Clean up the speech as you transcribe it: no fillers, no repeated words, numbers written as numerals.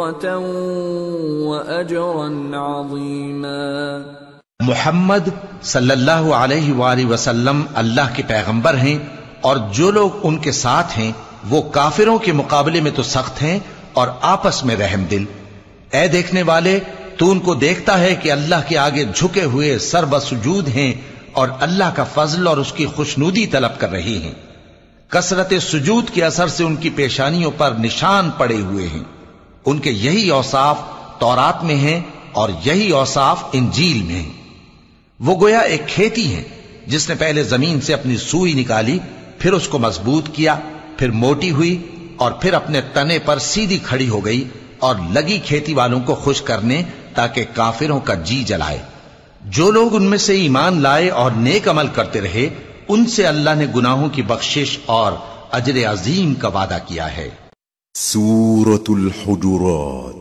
وأجرا عظيما۔ محمد صلی اللہ علیہ وآلہ وسلم اللہ کے پیغمبر ہیں، اور جو لوگ ان کے ساتھ ہیں وہ کافروں کے مقابلے میں تو سخت ہیں اور آپس میں رحم دل۔ اے دیکھنے والے، تو ان کو دیکھتا ہے کہ اللہ کے آگے جھکے ہوئے سر بسجود ہیں اور اللہ کا فضل اور اس کی خوشنودی طلب کر رہے ہیں۔ کثرت سجود کے اثر سے ان کی پیشانیوں پر نشان پڑے ہوئے ہیں۔ ان کے یہی اوصاف تورات میں ہیں اور یہی اوصاف انجیل میں ہیں۔ وہ گویا ایک کھیتی ہے جس نے پہلے زمین سے اپنی سوئی نکالی، پھر اس کو مضبوط کیا، پھر موٹی ہوئی اور پھر اپنے تنے پر سیدھی کھڑی ہو گئی اور لگی کھیتی والوں کو خوش کرنے تاکہ کافروں کا جی جلائے۔ جو لوگ ان میں سے ایمان لائے اور نیک عمل کرتے رہے، ان سے اللہ نے گناہوں کی بخشش اور اجر عظیم کا وعدہ کیا ہے۔ سورة الحجرات